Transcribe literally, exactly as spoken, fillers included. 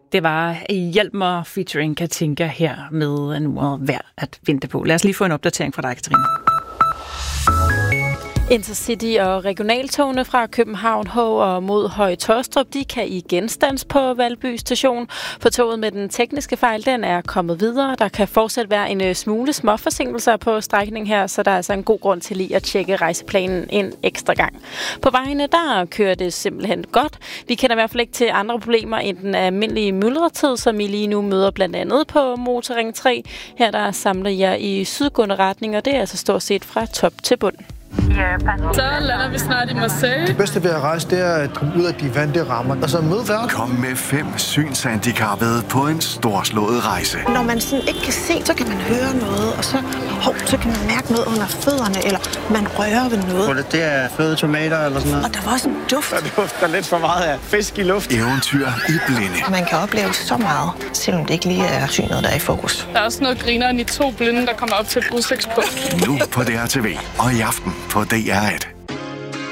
Det var Hjalmar featuring Katinka her med Nu værd at vente på. Lad os lige få en opdatering fra dig, Katrine. Intercity og regionaltogene fra København H og mod Høje Taastrup, de kan igen stands på Valby station. For toget med den tekniske fejl, den er kommet videre. Der kan fortsat være en smule småforsinkelser på strækningen her, så der er altså en god grund til lige at tjekke rejseplanen en ekstra gang. På vejene, der kører det simpelthen godt. Vi kender i hvert fald ikke til andre problemer end den almindelige myldretid, som I lige nu møder blandt andet på Motorring tre. Her der samler jeg i sydgående retning, og det er altså stort set fra top til bund. Så lander vi snart i Marseille. Det bedste ved at rejse, det er at komme ud af de vante rammer, og så møde verden. Kom med fem synshandicappede på en storslået rejse. Når man sådan ikke kan se, så kan man høre noget, og så, hov, så kan man mærke noget under fødderne, eller man rører ved noget. Det er føde tomater eller sådan noget. Og der var også en duft. Der dufter lidt for meget af fisk i luft. Eventyr i blinde. Man kan opleve så meget, selvom det ikke lige er synet, der er i fokus. Der er også noget grineren i to blinde, der kommer op til et udsigtspunkt. Nu på D R T V og i aften på D R et.